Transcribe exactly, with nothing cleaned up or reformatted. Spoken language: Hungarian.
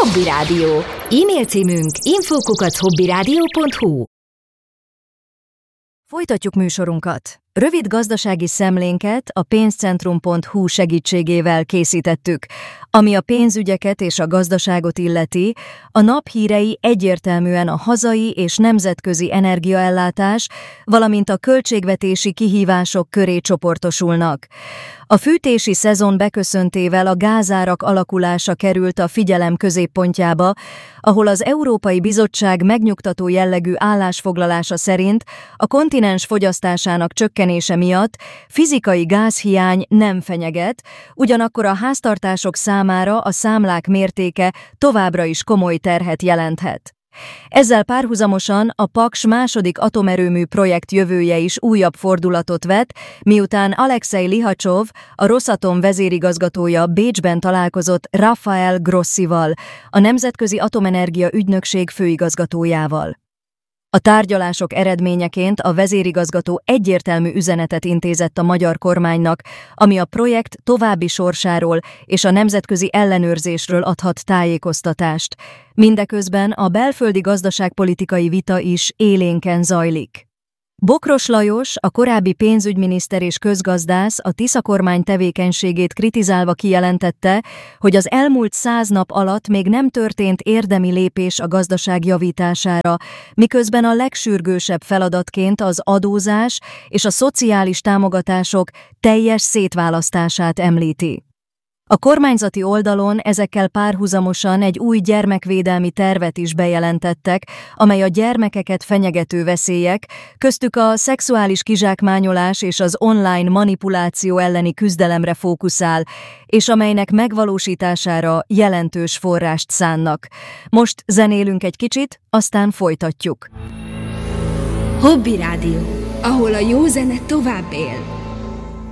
Hobby Rádió. E-mail címünk info kukac hobbyradio pont hu. Folytatjuk műsorunkat. Rövid gazdasági szemlénket a pénzcentrum pont hu segítségével készítettük. Ami a pénzügyeket és a gazdaságot illeti, a nap hírei egyértelműen a hazai és nemzetközi energiaellátás, valamint a költségvetési kihívások köré csoportosulnak. A fűtési szezon beköszöntével a gázárak alakulása került a figyelem középpontjába, ahol az Európai Bizottság megnyugtató jellegű állásfoglalása szerint a kontinens fogyasztásának csökkenése miatt fizikai gázhiány nem fenyeget, ugyanakkor a háztartások számára a számlák mértéke továbbra is komoly terhet jelenthet. Ezzel párhuzamosan a Paks második atomerőmű projekt jövője is újabb fordulatot vett, miután Alexei Lihacsov, a Rosatom vezérigazgatója Bécsben találkozott Rafael Grossival, a Nemzetközi Atomenergia Ügynökség főigazgatójával. A tárgyalások eredményeként a vezérigazgató egyértelmű üzenetet intézett a magyar kormánynak, ami a projekt további sorsáról és a nemzetközi ellenőrzésről adhat tájékoztatást. Mindeközben a belföldi gazdaságpolitikai vita is élénken zajlik. Bokros Lajos, a korábbi pénzügyminiszter és közgazdász a Tisza kormány tevékenységét kritizálva kijelentette, hogy az elmúlt száz nap alatt még nem történt érdemi lépés a gazdaság javítására, miközben a legsürgősebb feladatként az adózás és a szociális támogatások teljes szétválasztását említi. A kormányzati oldalon ezekkel párhuzamosan egy új gyermekvédelmi tervet is bejelentettek, amely a gyermekeket fenyegető veszélyek, köztük a szexuális kizsákmányolás és az online manipuláció elleni küzdelemre fókuszál, és amelynek megvalósítására jelentős forrást szánnak. Most zenélünk egy kicsit, aztán folytatjuk. Hobby Rádió, ahol a jó zene tovább él.